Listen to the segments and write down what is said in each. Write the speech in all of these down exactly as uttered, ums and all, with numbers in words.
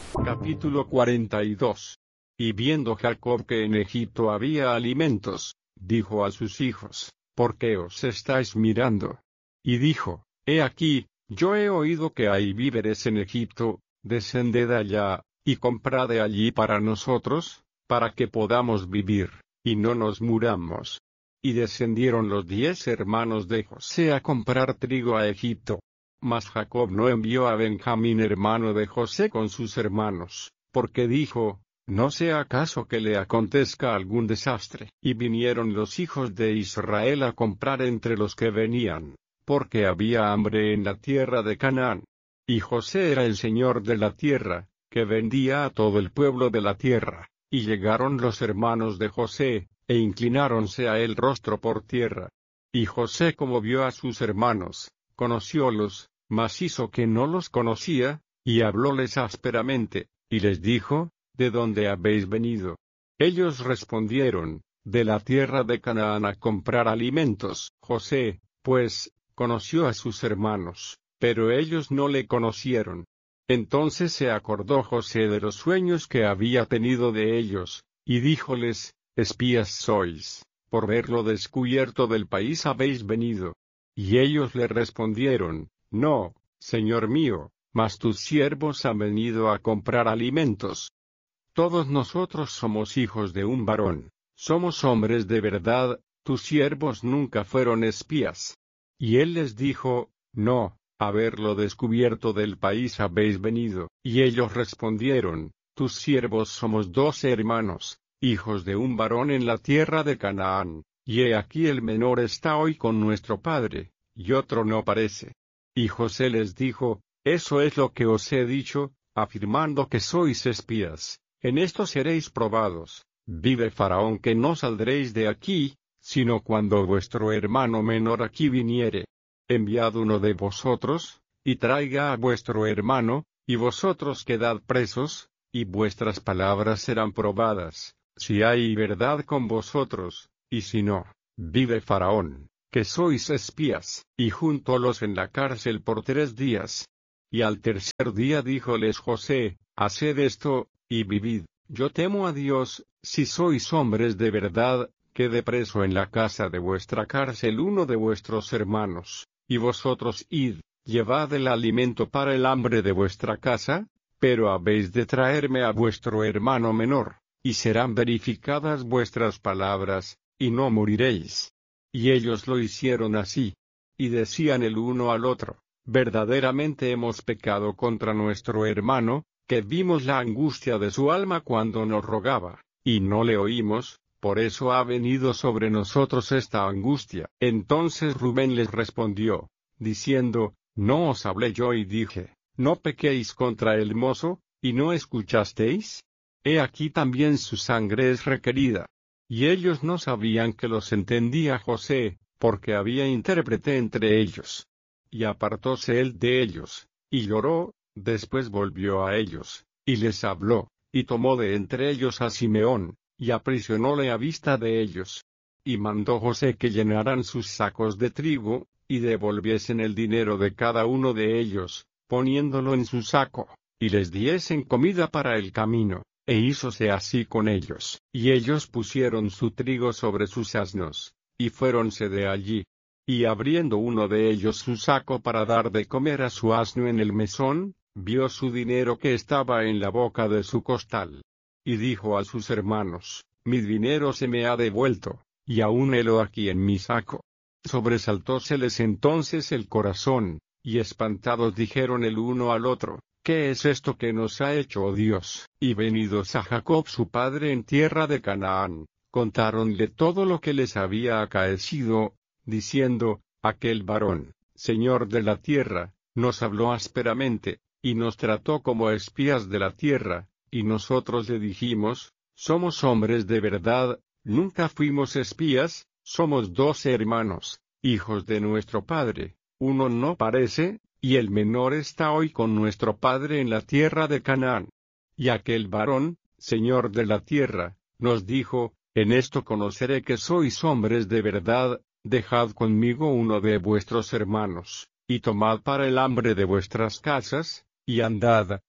Capítulo cuarenta y dos. Y viendo Jacob que en Egipto había alimentos, dijo a sus hijos: ¿Por qué os estáis mirando? Y dijo: He aquí, yo he oído que hay víveres en Egipto, descended allá, y comprad de allí para nosotros, para que podamos vivir, y no nos muramos. Y descendieron los diez hermanos de José a comprar trigo a Egipto. Mas Jacob no envió a Benjamín hermano de José con sus hermanos, porque dijo: No sea acaso que le acontezca algún desastre. Y vinieron los hijos de Israel a comprar entre los que venían, porque había hambre en la tierra de Canaán. Y José era el señor de la tierra, que vendía a todo el pueblo de la tierra. Y llegaron los hermanos de José, e inclináronse a él rostro por tierra. Y José, como vio a sus hermanos, conociólos, mas hizo que no los conocía, y hablóles ásperamente, y les dijo: ¿De dónde habéis venido? Ellos respondieron: De la tierra de Canaán a comprar alimentos. José, pues, conoció a sus hermanos, pero ellos no le conocieron. Entonces se acordó José de los sueños que había tenido de ellos, y díjoles: Espías sois, por verlo descubierto del país habéis venido. Y ellos le respondieron: No, señor mío, mas tus siervos han venido a comprar alimentos. Todos nosotros somos hijos de un varón, somos hombres de verdad, tus siervos nunca fueron espías. Y él les dijo: No, a verlo descubierto del país habéis venido. Y ellos respondieron: Tus siervos somos doce hermanos, hijos de un varón en la tierra de Canaán, y he aquí el menor está hoy con nuestro padre, y otro no parece. Y José les dijo: Eso es lo que os he dicho, afirmando que sois espías. En esto seréis probados. Vive Faraón que no saldréis de aquí, sino cuando vuestro hermano menor aquí viniere. Enviad uno de vosotros, y traiga a vuestro hermano, y vosotros quedad presos, y vuestras palabras serán probadas, si hay verdad con vosotros, y si no, vive Faraón, que sois espías. Y juntólos en la cárcel por tres días. Y al tercer día díjoles José: Haced esto, y vivid. Yo temo a Dios, si sois hombres de verdad, quede preso en la casa de vuestra cárcel uno de vuestros hermanos, y vosotros id, llevad el alimento para el hambre de vuestra casa, pero habéis de traerme a vuestro hermano menor, y serán verificadas vuestras palabras, y no moriréis. Y ellos lo hicieron así. Y decían el uno al otro: Verdaderamente hemos pecado contra nuestro hermano, que vimos la angustia de su alma cuando nos rogaba, y no le oímos, por eso ha venido sobre nosotros esta angustia. Entonces Rubén les respondió, diciendo: ¿No os hablé yo y dije: No pequéis contra el mozo, y no escuchasteis? He aquí también su sangre es requerida. Y ellos no sabían que los entendía José, porque había intérprete entre ellos. Y apartóse él de ellos, y lloró. Después volvió a ellos, y les habló, y tomó de entre ellos a Simeón, y aprisionóle a vista de ellos. Y mandó José que llenaran sus sacos de trigo, y devolviesen el dinero de cada uno de ellos, poniéndolo en su saco, y les diesen comida para el camino, e hízose así con ellos. Y ellos pusieron su trigo sobre sus asnos, y fuéronse de allí. Y abriendo uno de ellos su saco para dar de comer a su asno en el mesón, vio su dinero que estaba en la boca de su costal. Y dijo a sus hermanos: Mi dinero se me ha devuelto, y aún helo aquí en mi saco. Sobresaltóseles entonces el corazón, y espantados dijeron el uno al otro: ¿Qué es esto que nos ha hecho, oh Dios? Y venidos a Jacob su padre en tierra de Canaán, contáronle todo lo que les había acaecido, diciendo: Aquel varón, señor de la tierra, nos habló ásperamente, y nos trató como espías de la tierra, y nosotros le dijimos: Somos hombres de verdad, nunca fuimos espías, somos doce hermanos, hijos de nuestro padre, uno no parece, y el menor está hoy con nuestro padre en la tierra de Canaán. Y aquel varón, señor de la tierra, nos dijo: En esto conoceré que sois hombres de verdad. Dejad conmigo uno de vuestros hermanos, y tomad para el hambre de vuestras casas, y andad,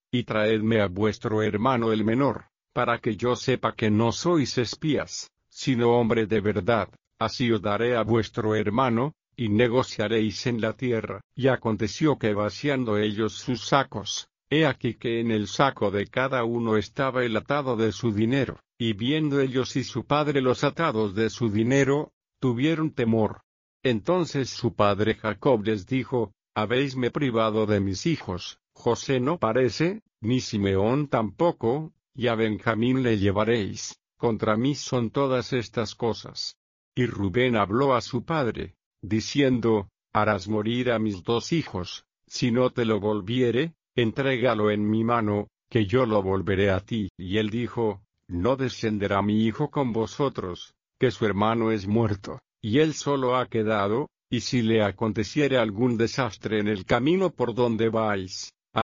y traedme a vuestro hermano el menor, para que yo sepa que no sois espías, sino hombre de verdad, así os daré a vuestro hermano, y negociaréis en la tierra. Y aconteció que vaciando ellos sus sacos, he aquí que en el saco de cada uno estaba el atado de su dinero, y viendo ellos y su padre los atados de su dinero, tuvieron temor. Entonces su padre Jacob les dijo: habéisme privado de mis hijos, José no parece, ni Simeón tampoco, y a Benjamín le llevaréis. Contra mí son todas estas cosas. Y Rubén habló a su padre, diciendo: harás morir a mis dos hijos, si no te lo volviere, entrégalo en mi mano, que yo lo volveré a ti. Y él dijo: no descenderá mi hijo con vosotros, que su hermano es muerto, y él solo ha quedado, y si le aconteciere algún desastre en el camino por donde vais, a...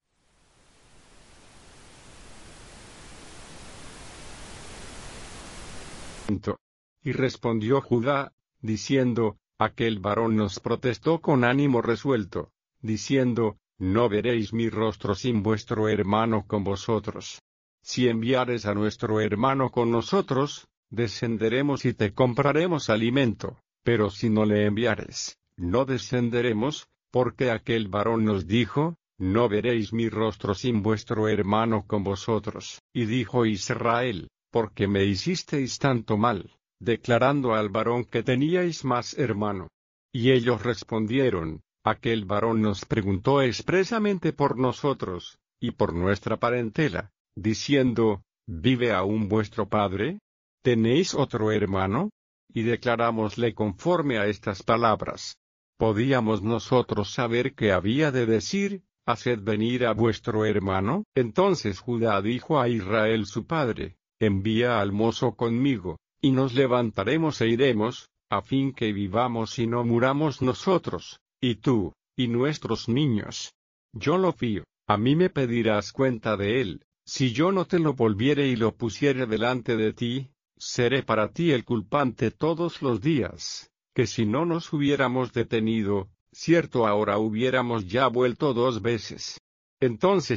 Y respondió Judá, diciendo: aquel varón nos protestó con ánimo resuelto, diciendo: no veréis mi rostro sin vuestro hermano con vosotros. Si enviares a nuestro hermano con nosotros, descenderemos y te compraremos alimento, pero si no le enviares, no descenderemos, porque aquel varón nos dijo: no veréis mi rostro sin vuestro hermano con vosotros. Y dijo Israel: ¿por qué me hicisteis tanto mal, declarando al varón que teníais más hermano? Y ellos respondieron: aquel varón nos preguntó expresamente por nosotros, y por nuestra parentela, diciendo: ¿vive aún vuestro padre? ¿Tenéis otro hermano? Y declarámosle conforme a estas palabras. ¿Podíamos nosotros saber qué había de decir: haced venir a vuestro hermano? Entonces Judá dijo a Israel su padre: envía al mozo conmigo, y nos levantaremos e iremos, a fin que vivamos y no muramos nosotros, y tú, y nuestros niños. Yo lo fío, a mí me pedirás cuenta de él. Si yo no te lo volviere y lo pusiere delante de ti, seré para ti el culpante todos los días, que si no nos hubiéramos detenido, cierto ahora hubiéramos ya vuelto dos veces. Entonces